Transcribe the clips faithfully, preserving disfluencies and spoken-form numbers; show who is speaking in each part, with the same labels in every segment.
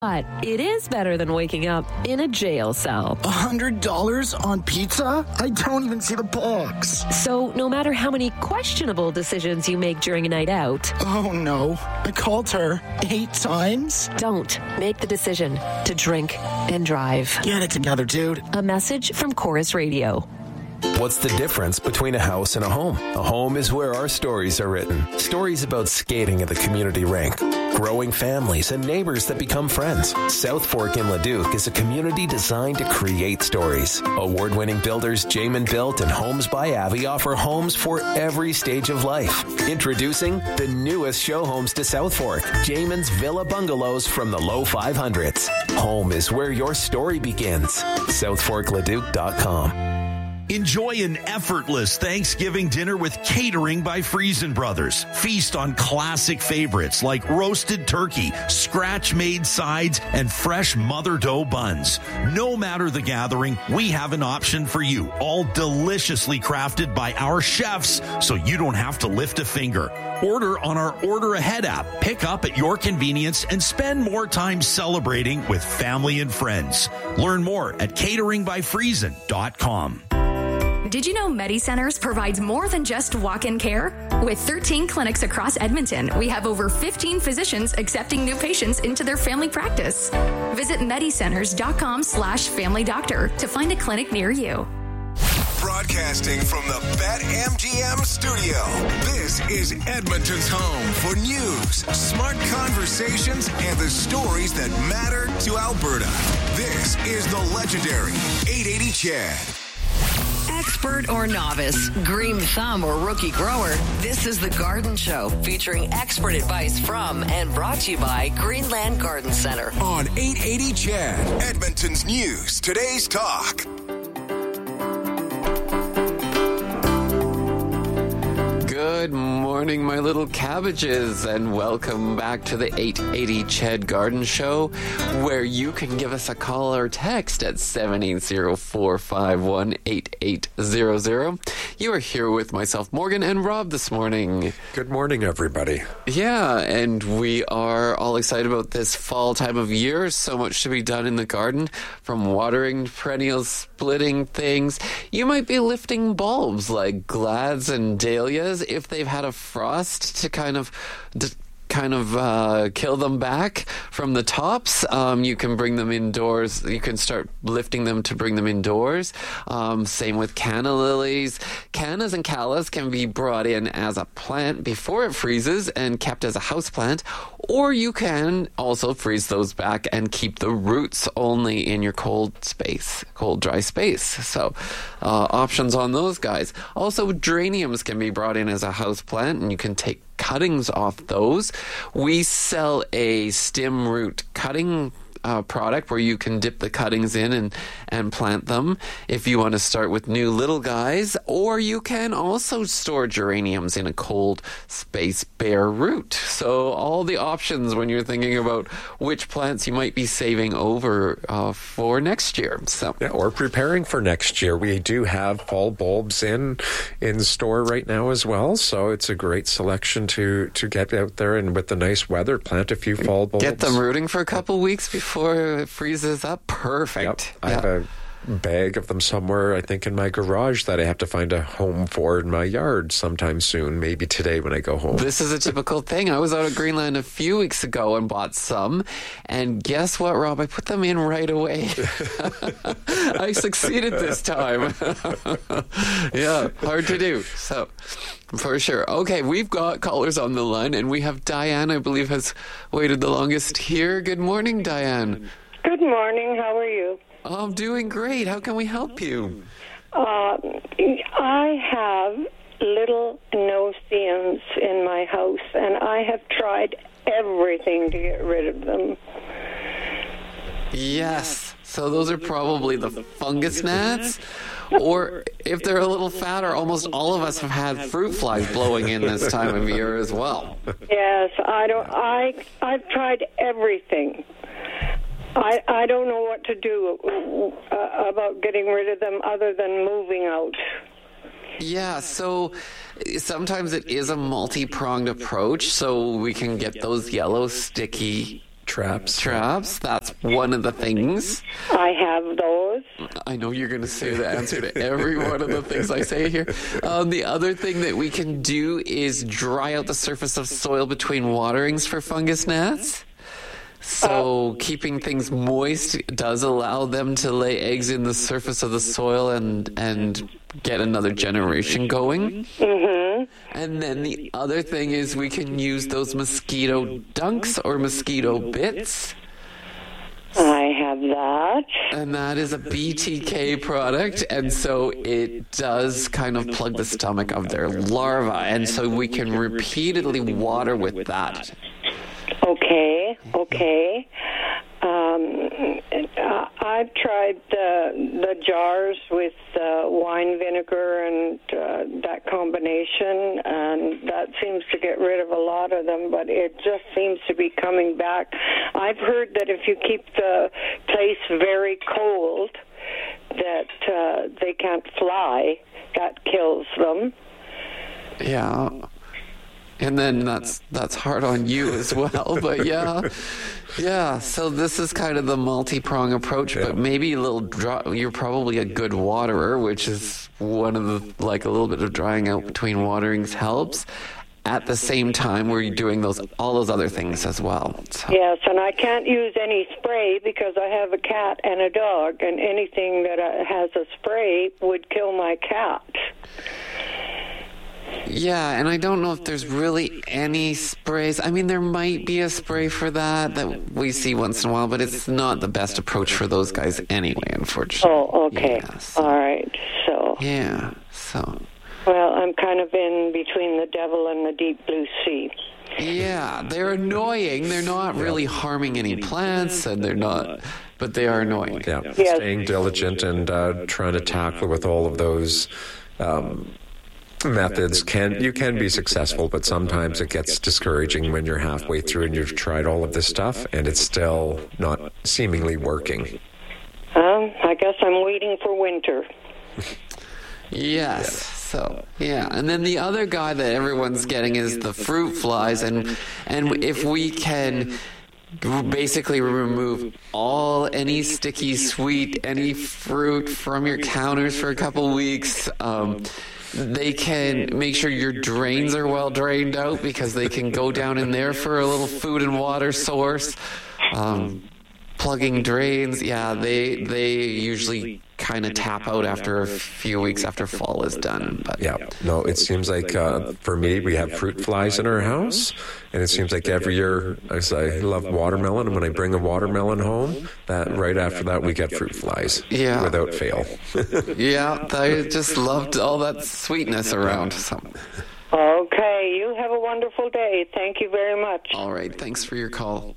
Speaker 1: But it is better than waking up in a jail cell.
Speaker 2: A hundred dollars on pizza? I don't even see the box.
Speaker 1: So no matter how many questionable decisions you make during a night out...
Speaker 2: Oh no, I called her eight times?
Speaker 1: Don't make the decision to drink and drive.
Speaker 2: Get it together, dude.
Speaker 1: A message from Chorus Radio.
Speaker 3: What's the difference between a house and a home? A home is where our stories are written. Stories about skating at the community rink, growing families, and neighbors that become friends. South Fork in Leduc is a community designed to create stories. Award-winning builders Jamin Built and Homes by Avi offer homes for every stage of life. Introducing the newest show homes to South Fork, Jamin's Villa Bungalows from the low five hundreds. Home is where your story begins. south fork leduc dot com.
Speaker 4: Enjoy an effortless Thanksgiving dinner with Catering by Friesen Brothers. Feast on classic favorites like roasted turkey, scratch-made sides, and fresh mother dough buns. No matter the gathering, we have an option for you, all deliciously crafted by our chefs, so you don't have to lift a finger. Order on our Order Ahead app, pick up at your convenience, and spend more time celebrating with family and friends. Learn more at catering by friesen dot com.
Speaker 5: Did you know MediCenters provides more than just walk-in care? With thirteen clinics across Edmonton, we have over fifteen physicians accepting new patients into their family practice. Visit medicenters.com slash family doctor to find a clinic near you.
Speaker 6: Broadcasting from the BetMGM studio, this is Edmonton's home for news, smart conversations, and the stories that matter to Alberta. This is the legendary eight eighty Chad.
Speaker 7: Expert or novice, green thumb or rookie grower, this is The Garden Show, featuring expert advice from and brought to you by Greenland Garden Center.
Speaker 6: On eight eighty Chad, Edmonton's news, today's talk.
Speaker 8: Good morning, my little cabbages, and welcome back to the eight eighty Ched Garden Show, where you can give us a call or text at seven eight zero, four five one, eight eight zero zero. You are here with myself, Morgan, and Rob this morning.
Speaker 9: Good morning, everybody.
Speaker 8: Yeah, and we are all excited about this fall time of year. So much to be done in the garden, from watering perennials, splitting things. You might be lifting bulbs like glads and dahlias if they've had a frost to kind of d- kind of uh, kill them back from the tops. Um, you can bring them indoors. You can start lifting them to bring them indoors. Um, same with canna lilies. Cannas and callas can be brought in as a plant before it freezes and kept as a house plant, or you can also freeze those back and keep the roots only in your cold space, cold, dry space. So uh, options on those guys. Also, geraniums can be brought in as a house plant, and you can take cuttings off those. We sell a stem root cutting uh, product where you can dip the cuttings in and, and plant them if you want to start with new little guys, or you can also store geraniums in a cold space bare root. So all the options when you're thinking about which plants you might be saving over uh, for next year. So
Speaker 9: yeah, or preparing for next year. We do have fall bulbs in in store right now as well, so it's a great selection to to get out there, and with the nice weather, plant a few fall bulbs.
Speaker 8: Get them rooting for a couple weeks before it freezes up. Perfect.
Speaker 9: Yep. I have a bag of them somewhere, I think, in my garage that I have to find a home for in my yard sometime soon, maybe today when I go home.
Speaker 8: This is a typical thing. I was out of Greenland a few weeks ago and bought some, and guess what, Rob? I put them in right away. I succeeded this time. Yeah, hard to do. So, for sure. Okay, we've got callers on the line, and we have Diane, I believe, has waited the longest here. Good morning, Diane.
Speaker 10: Good morning. How are you?
Speaker 8: Oh, I'm doing great. How can we help you?
Speaker 10: Uh, I have little no-see-ums in my house, and I have tried everything to get rid of them.
Speaker 8: Yes. So those are probably the fungus gnats. Or if they're a little fatter, almost all of us have had fruit flies blowing in this time of year as well.
Speaker 10: Yes, I don't. I I've tried everything. I, I don't know what to do uh, about getting rid of them other than moving out.
Speaker 8: Yeah, so sometimes it is a multi-pronged approach, so we can get those yellow, sticky
Speaker 9: Traps.
Speaker 8: Traps. That's one of the things.
Speaker 10: I have those.
Speaker 8: I know you're going to say the answer to every one of the things I say here. Um, the other thing that we can do is dry out the surface of soil between waterings for fungus gnats. So keeping things moist does allow them to lay eggs in the surface of the soil and and get another generation going.
Speaker 10: Mm-hmm.
Speaker 8: And then the other thing is we can use those mosquito dunks or mosquito bits.
Speaker 10: I have that.
Speaker 8: And that is a B T K product, and so it does kind of plug the stomach of their larva, and so we can repeatedly water with that.
Speaker 10: Okay, okay. Um, uh, I've tried the the jars with uh, wine vinegar and uh, that combination, and that seems to get rid of a lot of them, but it just seems to be coming back. I've heard that if you keep the place very cold, that uh, they can't fly. That kills them.
Speaker 8: Yeah. And then that's that's hard on you as well, but yeah, yeah. So this is kind of the multi-prong approach, but maybe a little dry. You're probably a good waterer, which is one of the like a little bit of drying out between waterings helps. At the same time, we're doing those all those other things as well. So.
Speaker 10: Yes, and I can't use any spray because I have a cat and a dog, and anything that uh, has a spray would kill my cat.
Speaker 8: Yeah, and I don't know if there's really any sprays. I mean, there might be a spray for that that we see once in a while, but it's not the best approach for those guys anyway, unfortunately.
Speaker 10: Oh, okay.
Speaker 8: Yeah, so,
Speaker 10: all right. So.
Speaker 8: Yeah, so.
Speaker 10: Well, I'm kind of in between the devil and the deep blue sea.
Speaker 8: Yeah, they're annoying. They're not really harming any plants, and they're not, but they are annoying.
Speaker 9: Yeah,
Speaker 10: yes.
Speaker 9: Staying diligent and uh, trying to tackle with all of those um, methods can you can be successful, but sometimes it gets discouraging when you're halfway through and you've tried all of this stuff and it's still not seemingly working.
Speaker 10: Um, I guess I'm waiting for winter.
Speaker 8: Yes. So yeah, and then the other guy that everyone's getting is the fruit flies, and and if we can basically remove all any sticky sweet, any fruit from your counters for a couple weeks. Um, They can make sure your drains are well drained out because they can go down in there for a little food and water source. Um, plugging drains, yeah, they they usually kind of tap out after a few weeks after fall is done. But
Speaker 9: yeah, no, it seems like uh, for me, we have fruit flies in our house, and it seems like every year, as I love watermelon, and when I bring a watermelon home, that right after that we get fruit flies,
Speaker 8: yeah,
Speaker 9: without fail.
Speaker 8: Yeah, I just loved all that sweetness around. So.
Speaker 10: Okay, you have a wonderful day. Thank you very much.
Speaker 8: All right, thanks for your call.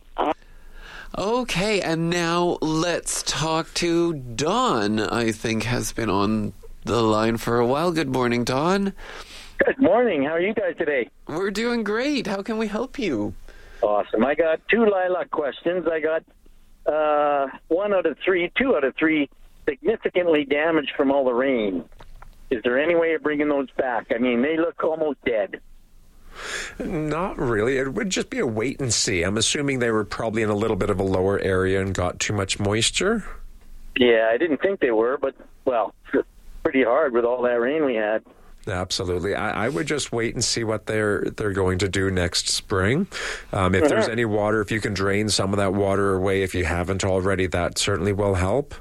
Speaker 8: Okay, and now let's talk to Dawn, I think has been on the line for a while. Good morning, Dawn.
Speaker 11: Good morning. How are you guys today?
Speaker 8: We're doing great. How can we help you?
Speaker 11: Awesome. I got two lilac questions. I got uh, one out of three, two out of three significantly damaged from all the rain. Is there any way of bringing those back? I mean, they look almost dead.
Speaker 9: Not really. It would just be a wait and see. I'm assuming they were probably in a little bit of a lower area and got too much moisture.
Speaker 11: Yeah, I didn't think they were, but, well, pretty hard with all that rain we had.
Speaker 9: Absolutely. I, I would just wait and see what they're they're going to do next spring. Um, if uh-huh. there's any water, if you can drain some of that water away, if you haven't already, that certainly will help.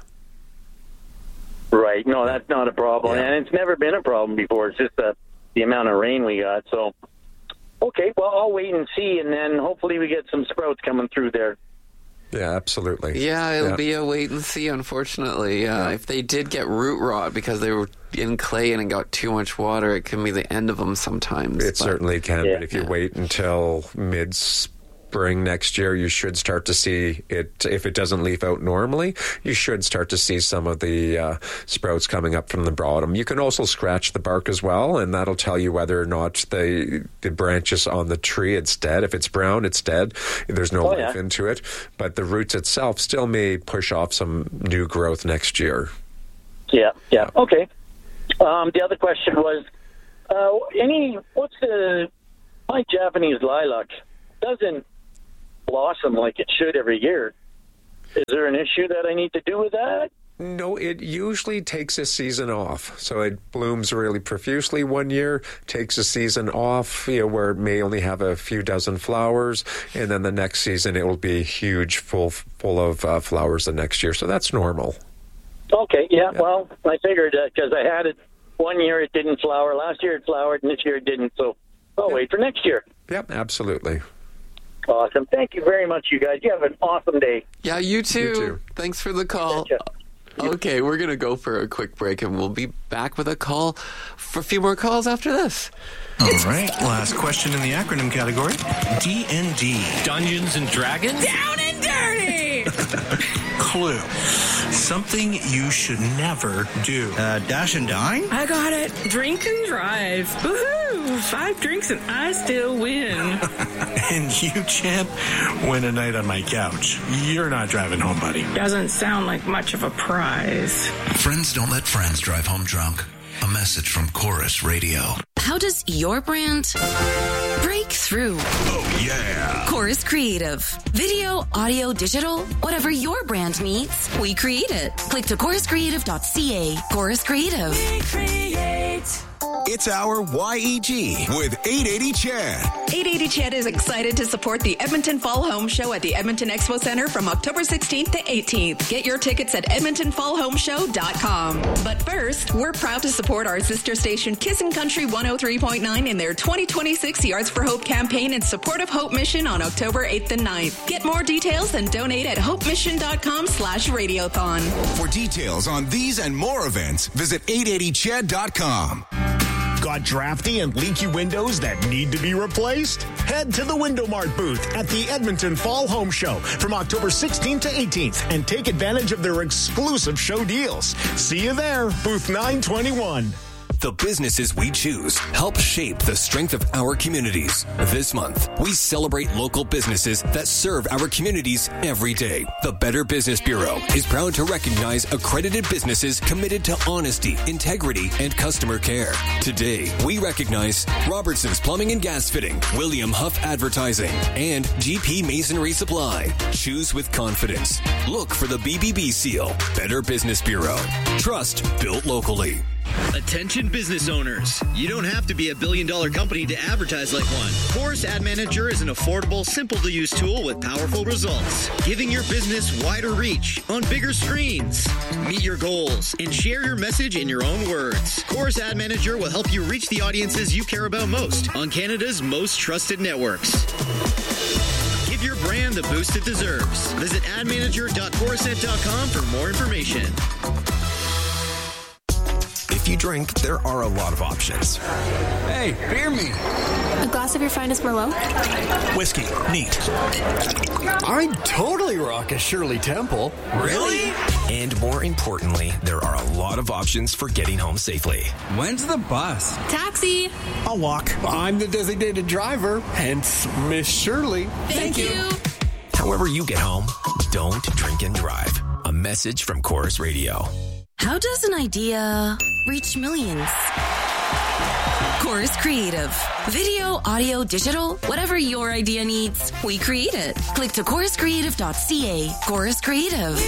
Speaker 11: Right. No, that's not a problem. Yeah. And it's never been a problem before. It's just the, the amount of rain we got, so... Okay, well, I'll wait and see, and then hopefully we get some sprouts coming through there.
Speaker 9: Yeah, absolutely.
Speaker 8: Yeah, it'll
Speaker 9: yeah.
Speaker 8: be a wait and see, unfortunately. Uh, yeah. If they did get root rot because they were in clay and it got too much water, it can be the end of them sometimes.
Speaker 9: It but, certainly can, yeah. but if you yeah. wait until mid-spring next year, you should start to see it. If it doesn't leaf out normally, you should start to see some of the uh, sprouts coming up from the bottom. You can also scratch the bark as well, and that'll tell you whether or not the the branches on the tree, it's dead. If it's brown, it's dead. There's no
Speaker 11: oh,
Speaker 9: life
Speaker 11: yeah.
Speaker 9: into it. But the roots itself still may push off some new growth next year.
Speaker 11: Yeah, yeah. Okay. Um, the other question was, uh, any, what's the, my Japanese lilac doesn't blossom like it should every year. Is there an issue that I need to do with that?
Speaker 9: No, it usually takes a season off. So it blooms really profusely one year, takes a season off, you know, where it may only have a few dozen flowers, and then the next season it will be huge, full full of uh, flowers the next year. So that's normal.
Speaker 11: Okay, yeah, yeah. Well, I figured because uh, I had it one year it didn't flower, last year it flowered, and this year it didn't. So I'll yeah. wait for next year.
Speaker 9: Yep, absolutely.
Speaker 11: Awesome. Thank you very much, you guys. You have an awesome day.
Speaker 8: Yeah, you too.
Speaker 9: You too.
Speaker 8: Thanks for the call. Okay, we're going to go for a quick break, and we'll be back with a call for a few more calls after this.
Speaker 12: All right, last question in the acronym category. D and D.
Speaker 13: Dungeons and Dragons?
Speaker 14: Down and dirty!
Speaker 12: Clue. Something you should never do. Uh, dash and dine?
Speaker 14: I got it. Drink and drive. Woohoo! Five drinks and I still win.
Speaker 12: And you, champ, win a night on my couch. You're not driving home, buddy.
Speaker 14: Doesn't sound like much of a prize.
Speaker 15: Friends don't let friends drive home drunk. A message from Chorus Radio.
Speaker 16: How does your brand break through?
Speaker 15: Oh, yeah.
Speaker 16: Chorus Creative. Video, audio, digital, whatever your brand needs, we create it. Click to chorus creative dot c a. Chorus Creative.
Speaker 14: We create.
Speaker 6: It's our Y E G with eight eighty Chad.
Speaker 17: eight eighty Chad is excited to support the Edmonton Fall Home Show at the Edmonton Expo Center from October sixteenth to eighteenth. Get your tickets at edmonton fall home show dot com. But first, we're proud to support our sister station Kissin' Country one oh three point nine in their twenty twenty-six Yards for Hope campaign in support of Hope Mission on October eighth and ninth. Get more details and donate at hope mission dot com slash radiothon.
Speaker 6: For details on these and more events, visit eight eighty chad dot com.
Speaker 18: Got drafty and leaky windows that need to be replaced? Head to the Window Mart booth at the Edmonton Fall Home Show from October sixteenth to eighteenth and take advantage of their exclusive show deals. See you there, booth nine twenty-one.
Speaker 19: The businesses we choose help shape the strength of our communities. This month, we celebrate local businesses that serve our communities every day. The Better Business Bureau is proud to recognize accredited businesses committed to honesty, integrity, and customer care. Today, we recognize Robertson's Plumbing and Gas Fitting, William Huff Advertising, and G P Masonry Supply. Choose with confidence. Look for the B B B seal. Better Business Bureau. Trust built locally.
Speaker 20: Attention business owners. You don't have to be a billion dollar company to advertise like one. Chorus Ad Manager is an affordable, simple to use tool with powerful results, giving your business wider reach on bigger screens. Meet your goals and share your message in your own words. Chorus Ad Manager will help you reach the audiences you care about most on Canada's most trusted networks. Give your brand the boost it deserves. Visit ad manager dot chorusnet dot com for more information.
Speaker 15: If you drink, there are a lot of options.
Speaker 2: Hey, beer me.
Speaker 21: A glass of your finest Merlot?
Speaker 12: Whiskey. Neat.
Speaker 2: I'd totally rock a Shirley Temple.
Speaker 15: Really? And more importantly, there are a lot of options for getting home safely.
Speaker 2: When's the bus?
Speaker 21: Taxi.
Speaker 12: I'll walk.
Speaker 2: I'm the designated driver, hence Miss Shirley.
Speaker 21: Thank, Thank you. you.
Speaker 15: However you get home, don't drink and drive. A message from Chorus Radio.
Speaker 16: How does an idea reach millions? Chorus Creative. Video, audio, digital, whatever your idea needs, we create it. Click to chorus creative dot c a. Chorus Creative.